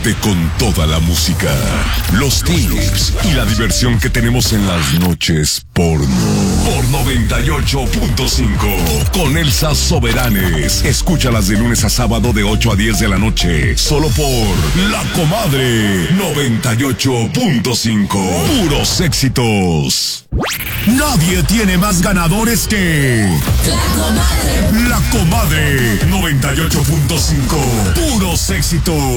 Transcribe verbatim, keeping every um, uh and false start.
Quédate con toda la música, los tips y la diversión que tenemos en las noches porno. Por noventa y ocho punto cinco. Con Elsa Soberanes. Escúchalas de lunes a sábado de ocho a diez de la noche. Solo por La Comadre. noventa y ocho punto cinco. Puros éxitos. Nadie tiene más ganadores que La Comadre. La Comadre. noventa y ocho punto cinco. Puros éxitos.